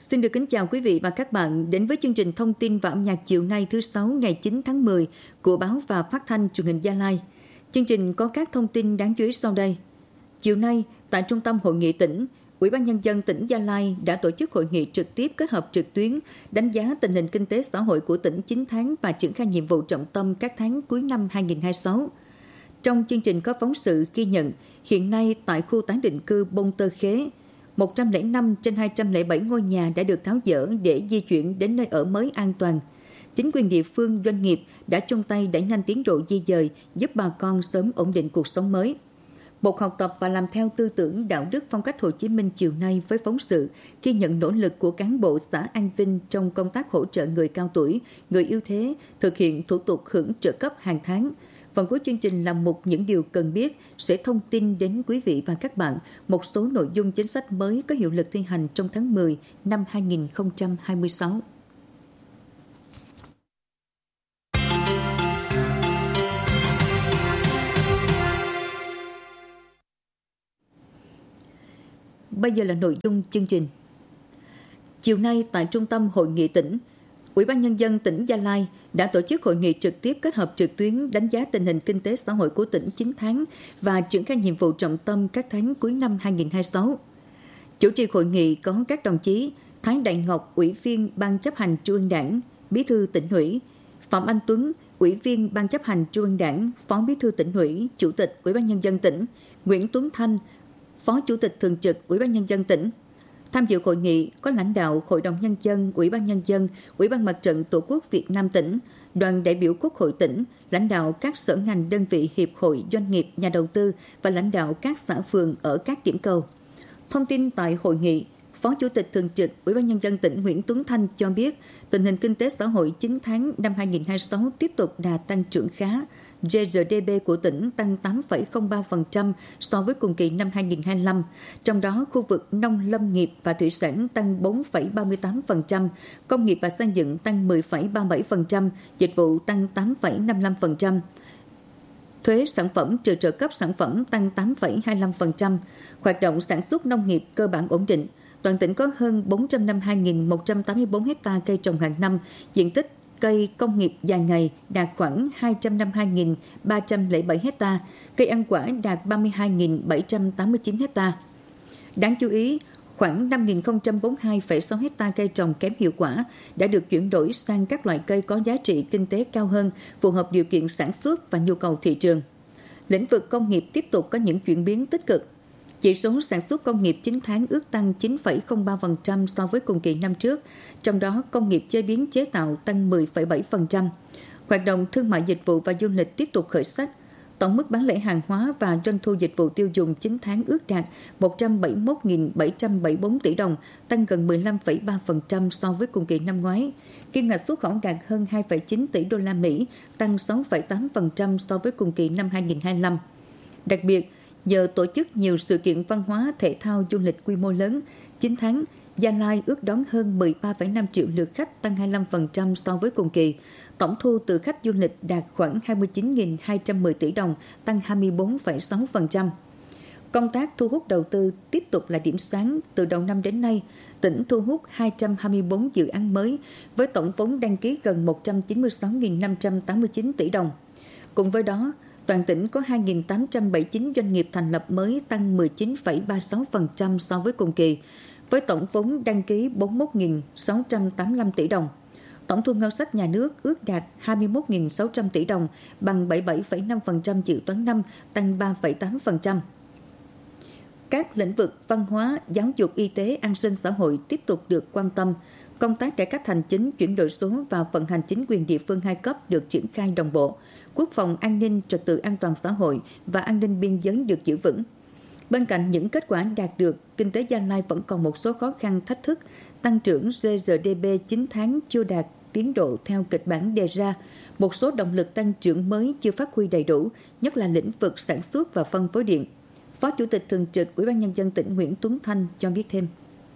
Xin được kính chào quý vị và các bạn đến với chương trình thông tin và âm nhạc chiều nay thứ Sáu ngày 9 tháng 10 của Báo và Phát thanh Truyền hình Gia Lai. Chương trình có các thông tin đáng chú ý sau đây. Chiều nay, tại Trung tâm Hội nghị tỉnh, Ủy ban Nhân dân tỉnh Gia Lai đã tổ chức hội nghị trực tiếp kết hợp trực tuyến đánh giá tình hình kinh tế xã hội của tỉnh 9 tháng và triển khai nhiệm vụ trọng tâm các tháng cuối năm 2026. Trong chương trình có phóng sự ghi nhận, hiện nay tại khu tái định cư Bông Tơ Khế, 105 trên 207 ngôi nhà đã được tháo dỡ để di chuyển đến nơi ở mới an toàn. Chính quyền địa phương, doanh nghiệp đã chung tay đẩy nhanh tiến độ di dời, giúp bà con sớm ổn định cuộc sống mới. Một học tập và làm theo tư tưởng đạo đức phong cách Hồ Chí Minh chiều nay với phóng sự ghi nhận nỗ lực của cán bộ xã An Vinh trong công tác hỗ trợ người cao tuổi, người yếu thế thực hiện thủ tục hưởng trợ cấp hàng tháng. Phần cuối chương trình là một những điều cần biết sẽ thông tin đến quý vị và các bạn một số nội dung chính sách mới có hiệu lực thi hành trong tháng 10 năm 2026. Bây giờ là nội dung chương trình. Chiều nay tại Trung tâm Hội nghị tỉnh, Ủy ban Nhân dân tỉnh Gia Lai đã tổ chức hội nghị trực tiếp kết hợp trực tuyến đánh giá tình hình kinh tế xã hội của tỉnh 9 tháng và triển khai nhiệm vụ trọng tâm các tháng cuối năm 2026. Chủ trì hội nghị có các đồng chí Thái Đại Ngọc, Ủy viên Ban chấp hành Trung ương Đảng, Bí thư Tỉnh ủy, Phạm Anh Tuấn, Ủy viên Ban chấp hành Trung ương Đảng, Phó Bí thư Tỉnh ủy, Chủ tịch Ủy ban Nhân dân tỉnh, Nguyễn Tuấn Thanh, Phó Chủ tịch Thường trực Ủy ban Nhân dân tỉnh. Tham dự hội nghị có lãnh đạo Hội đồng Nhân dân, Ủy ban Nhân dân, Ủy ban Mặt trận Tổ quốc Việt Nam tỉnh, đoàn đại biểu Quốc hội tỉnh, lãnh đạo các sở ngành đơn vị hiệp hội doanh nghiệp, nhà đầu tư và lãnh đạo các xã phường ở các điểm cầu. Thông tin tại hội nghị, Phó Chủ tịch Thường trực Ủy ban Nhân dân tỉnh Nguyễn Tuấn Thanh cho biết tình hình kinh tế xã hội 9 tháng năm 2026 tiếp tục đà tăng trưởng khá. GDP của tỉnh tăng 8,03% so với cùng kỳ năm 2025, trong đó khu vực nông lâm nghiệp và thủy sản tăng 4,38%, công nghiệp và xây dựng tăng 10,37%, dịch vụ tăng 8,55%. Thuế sản phẩm trừ trợ cấp sản phẩm tăng 8,25%, hoạt động sản xuất nông nghiệp cơ bản ổn định. Toàn tỉnh có hơn 452.184 ha cây trồng hàng năm, diện tích cây công nghiệp dài ngày đạt khoảng 252.307 ha, cây ăn quả đạt 32.789 ha. Đáng chú ý, khoảng 5.042,6 ha cây trồng kém hiệu quả đã được chuyển đổi sang các loại cây có giá trị kinh tế cao hơn, phù hợp điều kiện sản xuất và nhu cầu thị trường. Lĩnh vực công nghiệp tiếp tục có những chuyển biến tích cực. Chỉ số sản xuất công nghiệp 9 tháng ước tăng 9,03% so với cùng kỳ năm trước, trong đó công nghiệp chế biến chế tạo tăng 10,7%. Hoạt động thương mại dịch vụ và du lịch tiếp tục khởi sắc. Tổng mức bán lẻ hàng hóa và doanh thu dịch vụ tiêu dùng 9 tháng ước đạt 171.774 tỷ đồng, tăng gần 15,3% so với cùng kỳ năm ngoái. Kim ngạch xuất khẩu đạt hơn 2,9 tỷ đô la Mỹ, tăng 6,8% so với cùng kỳ năm 2025. Đặc biệt, nhờ tổ chức nhiều sự kiện văn hóa, thể thao, du lịch quy mô lớn, 9 tháng, Gia Lai ước đón hơn 13,5 triệu lượt khách, tăng 25% so với cùng kỳ. Tổng thu từ khách du lịch đạt khoảng 29.210 tỷ đồng, tăng 24,6%. Công tác thu hút đầu tư tiếp tục là điểm sáng. Từ đầu năm đến nay, tỉnh thu hút 224 dự án mới với tổng vốn đăng ký gần 196.589 tỷ đồng. Cùng với đó, toàn tỉnh có 2.879 doanh nghiệp thành lập mới, tăng 19,36% so với cùng kỳ, với tổng vốn đăng ký 41.685 tỷ đồng. Tổng thu ngân sách nhà nước ước đạt 21.600 tỷ đồng, bằng 77,5% dự toán năm, tăng 3,8%. Các lĩnh vực văn hóa, giáo dục, y tế, an sinh xã hội tiếp tục được quan tâm. Công tác cải cách hành chính, chuyển đổi số và vận hành chính quyền địa phương hai cấp được triển khai đồng bộ. Quốc phòng, an ninh, trật tự an toàn xã hội và an ninh biên giới được giữ vững. Bên cạnh những kết quả đạt được, kinh tế Gia Lai vẫn còn một số khó khăn, thách thức. Tăng trưởng GDP 9 tháng chưa đạt tiến độ theo kịch bản đề ra. Một số động lực tăng trưởng mới chưa phát huy đầy đủ, nhất là lĩnh vực sản xuất và phân phối điện. Phó Chủ tịch Thường trực Ủy ban Nhân dân tỉnh Nguyễn Tuấn Thanh cho biết thêm.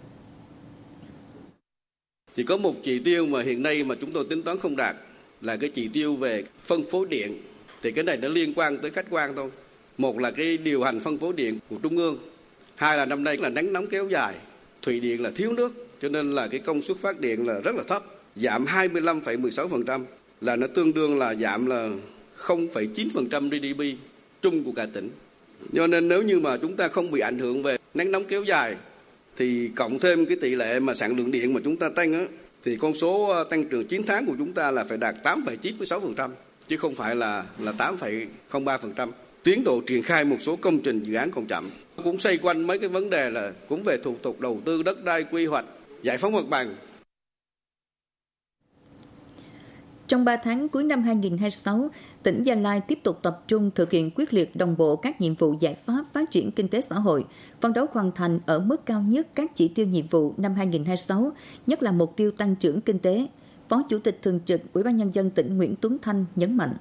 Chỉ có một chỉ tiêu mà hiện nay mà chúng tôi tính toán không đạt là cái chỉ tiêu về phân phối điện. Thì cái này nó liên quan tới khách quan thôi. Một là cái điều hành phân phối điện của Trung ương. Hai là năm nay là nắng nóng kéo dài. Thủy điện là thiếu nước. cho nên là cái công suất phát điện là rất là thấp, giảm 25,16%, là nó tương đương là giảm là 0,9% GDP chung của cả tỉnh. Cho nên nếu như mà chúng ta không bị ảnh hưởng về nắng nóng kéo dài thì cộng thêm cái tỷ lệ mà sản lượng điện mà chúng ta tăng á, thì con số tăng trưởng 9 tháng của chúng ta là phải đạt 8,96%, chứ không phải là 8,03%. Tiến độ triển khai một số công trình dự án còn chậm. Cũng xoay quanh mấy cái vấn đề là cũng về thủ tục đầu tư, đất đai, quy hoạch, giải phóng mặt bằng. Trong 3 tháng cuối năm 2026, tỉnh Gia Lai tiếp tục tập trung thực hiện quyết liệt đồng bộ các nhiệm vụ giải pháp phát triển kinh tế xã hội, phấn đấu hoàn thành ở mức cao nhất các chỉ tiêu nhiệm vụ năm 2026, nhất là mục tiêu tăng trưởng kinh tế. Phó Chủ tịch Thường trực Ủy ban Nhân dân tỉnh Nguyễn Tuấn Thanh nhấn mạnh.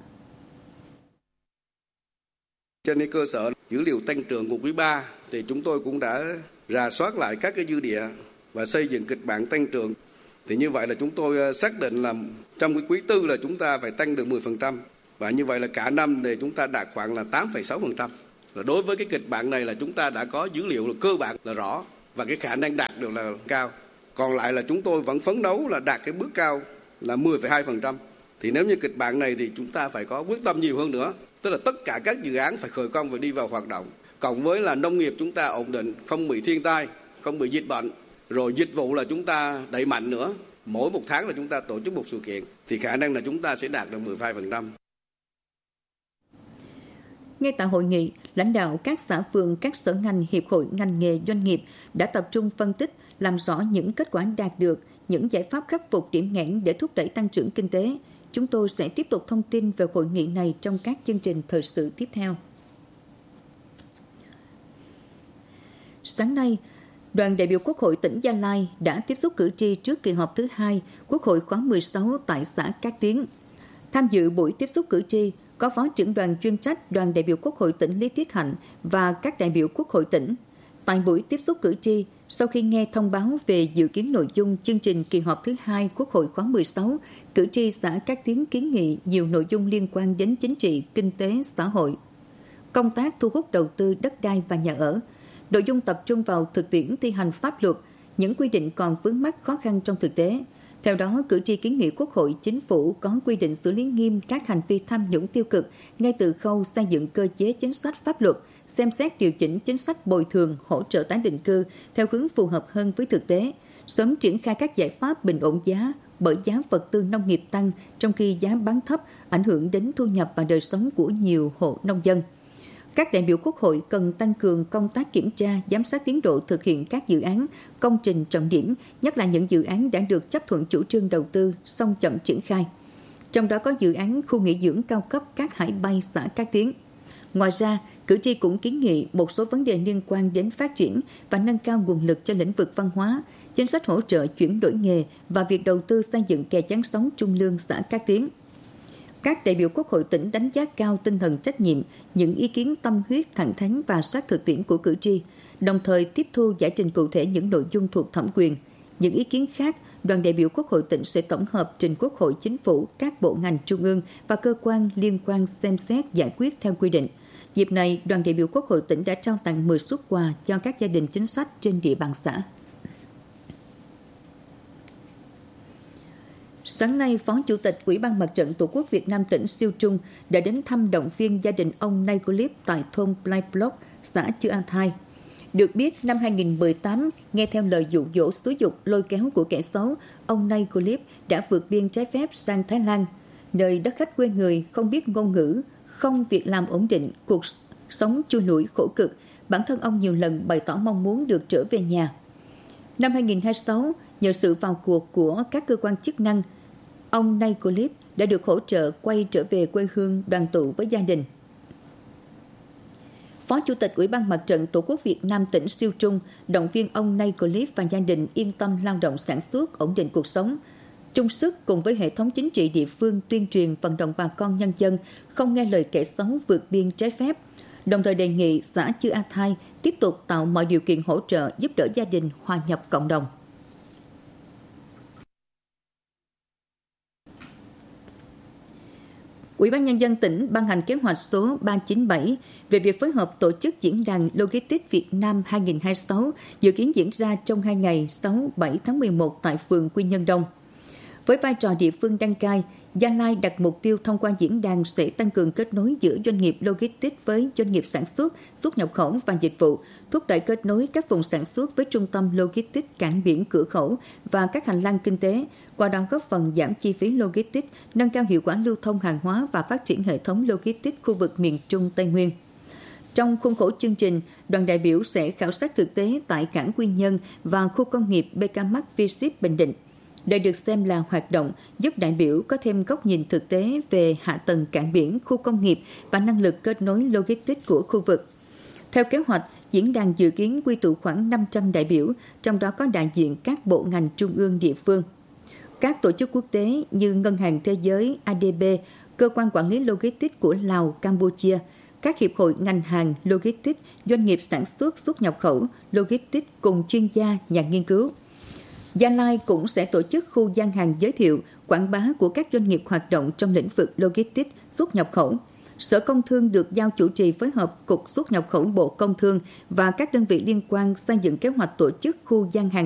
Trên cơ sở dữ liệu tăng trưởng của quý 3 thì chúng tôi cũng đã rà soát lại các cái dư địa và xây dựng kịch bản tăng trưởng. Thì như vậy là chúng tôi xác định là trong cái quý 4 là chúng ta phải tăng được 10%. Và như vậy là cả năm thì chúng ta đạt khoảng là 8,6%. Và đối với cái kịch bản này là chúng ta đã có dữ liệu là cơ bản là rõ và cái khả năng đạt được là cao. Còn lại là chúng tôi vẫn phấn đấu là đạt cái bước cao là 10,2%. Thì nếu như kịch bản này thì chúng ta phải có quyết tâm nhiều hơn nữa. Tức là tất cả các dự án phải khởi công và đi vào hoạt động. Cộng với là nông nghiệp chúng ta ổn định, không bị thiên tai, không bị dịch bệnh. Rồi dịch vụ là chúng ta đẩy mạnh nữa. Mỗi một tháng là chúng ta tổ chức một sự kiện. Thì khả năng là chúng ta sẽ đạt được 12%. Ngay tại hội nghị, lãnh đạo các xã phường, các sở ngành, hiệp hội, ngành nghề, doanh nghiệp đã tập trung phân tích, làm rõ những kết quả đạt được, những giải pháp khắc phục điểm nghẽn để thúc đẩy tăng trưởng kinh tế. Chúng tôi sẽ tiếp tục thông tin về hội nghị này trong các chương trình thời sự tiếp theo. Sáng nay, đoàn đại biểu Quốc hội tỉnh Gia Lai đã tiếp xúc cử tri trước kỳ họp thứ 2 Quốc hội khóa 16 tại xã Cát Tiến. Tham dự buổi tiếp xúc cử tri có Phó trưởng đoàn chuyên trách đoàn đại biểu Quốc hội tỉnh Lý Tiết Hạnh và các đại biểu Quốc hội tỉnh. Tại buổi tiếp xúc cử tri, sau khi nghe thông báo về dự kiến nội dung chương trình kỳ họp thứ 2 Quốc hội khóa 16, cử tri xã Cát Tiến kiến nghị nhiều nội dung liên quan đến chính trị, kinh tế, xã hội, công tác thu hút đầu tư đất đai và nhà ở. Nội dung tập trung vào thực tiễn thi hành pháp luật, những quy định còn vướng mắc khó khăn trong thực tế. Theo đó, cử tri kiến nghị Quốc hội, Chính phủ có quy định xử lý nghiêm các hành vi tham nhũng tiêu cực ngay từ khâu xây dựng cơ chế chính sách pháp luật, xem xét điều chỉnh chính sách bồi thường, hỗ trợ tái định cư theo hướng phù hợp hơn với thực tế, sớm triển khai các giải pháp bình ổn giá bởi giá vật tư nông nghiệp tăng trong khi giá bán thấp ảnh hưởng đến thu nhập và đời sống của nhiều hộ nông dân. Các đại biểu Quốc hội cần tăng cường công tác kiểm tra, giám sát tiến độ thực hiện các dự án, công trình trọng điểm, nhất là những dự án đã được chấp thuận chủ trương đầu tư, song chậm triển khai. Trong đó có dự án khu nghỉ dưỡng cao cấp Cát Hải Bay xã Cát Tiến. Ngoài ra, cử tri cũng kiến nghị một số vấn đề liên quan đến phát triển và nâng cao nguồn lực cho lĩnh vực văn hóa, chính sách hỗ trợ chuyển đổi nghề và việc đầu tư xây dựng kè chắn sóng Trung Lương xã Cát Tiến. Các đại biểu Quốc hội tỉnh đánh giá cao tinh thần trách nhiệm, những ý kiến tâm huyết, thẳng thắn và sát thực tiễn của cử tri, đồng thời tiếp thu giải trình cụ thể những nội dung thuộc thẩm quyền. Những ý kiến khác, đoàn đại biểu Quốc hội tỉnh sẽ tổng hợp trình Quốc hội, Chính phủ, các bộ ngành trung ương và cơ quan liên quan xem xét giải quyết theo quy định. Dịp này, đoàn đại biểu Quốc hội tỉnh đã trao tặng 10 suất quà cho các gia đình chính sách trên địa bàn xã. Sáng nay, Phó Chủ tịch Ủy ban Mặt trận Tổ quốc Việt Nam tỉnh Siêu Trung đã đến thăm động viên gia đình ông Nay Clip tại thôn Plai Block, xã Chư A Thai. Được biết, năm 2018, nghe theo lời dụ dỗ xúi dục lôi kéo của kẻ xấu, ông Nay Clip đã vượt biên trái phép sang Thái Lan, nơi đất khách quê người, không biết ngôn ngữ, không việc làm ổn định, cuộc sống chui lủi khổ cực. Bản thân ông nhiều lần bày tỏ mong muốn được trở về nhà. Năm 2026, nhờ sự vào cuộc của các cơ quan chức năng, ông Nay Clip đã được hỗ trợ quay trở về quê hương đoàn tụ với gia đình. Phó Chủ tịch Ủy ban Mặt trận Tổ quốc Việt Nam tỉnh Siêu Trung động viên ông Nay Clip và gia đình yên tâm lao động sản xuất, ổn định cuộc sống, chung sức cùng với hệ thống chính trị địa phương tuyên truyền vận động bà con nhân dân không nghe lời kẻ xấu vượt biên trái phép, đồng thời đề nghị xã Chư A Thai tiếp tục tạo mọi điều kiện hỗ trợ giúp đỡ gia đình hòa nhập cộng đồng. Ủy ban Nhân dân tỉnh ban hành kế hoạch số 397 về việc phối hợp tổ chức Diễn đàn Logistics Việt Nam 2026, dự kiến diễn ra trong 2 ngày 6-7 tháng 11 tại phường Quy Nhơn Đông. Với vai trò địa phương đăng cai, Gia Lai đặt mục tiêu thông qua diễn đàn sẽ tăng cường kết nối giữa doanh nghiệp logistics với doanh nghiệp sản xuất, xuất nhập khẩu và dịch vụ, thúc đẩy kết nối các vùng sản xuất với trung tâm logistics cảng biển cửa khẩu và các hành lang kinh tế, qua đó góp phần giảm chi phí logistics, nâng cao hiệu quả lưu thông hàng hóa và phát triển hệ thống logistics khu vực miền Trung Tây Nguyên. Trong khuôn khổ chương trình, đoàn đại biểu sẽ khảo sát thực tế tại cảng Quy Nhơn và khu công nghiệp BKMX V-Ship Bình Định. Đây được xem là hoạt động giúp đại biểu có thêm góc nhìn thực tế về hạ tầng cảng biển, khu công nghiệp và năng lực kết nối logistics của khu vực. Theo kế hoạch, diễn đàn dự kiến quy tụ khoảng 500 đại biểu, trong đó có đại diện các bộ ngành trung ương địa phương. Các tổ chức quốc tế như Ngân hàng Thế giới, ADB, Cơ quan Quản lý Logistics của Lào, Campuchia, các hiệp hội ngành hàng, logistics, doanh nghiệp sản xuất, xuất nhập khẩu, logistics cùng chuyên gia, nhà nghiên cứu. Gia Lai cũng sẽ tổ chức khu gian hàng giới thiệu, quảng bá của các doanh nghiệp hoạt động trong lĩnh vực logistics, xuất nhập khẩu. Sở Công Thương được giao chủ trì phối hợp Cục Xuất nhập khẩu Bộ Công Thương và các đơn vị liên quan xây dựng kế hoạch tổ chức khu gian hàng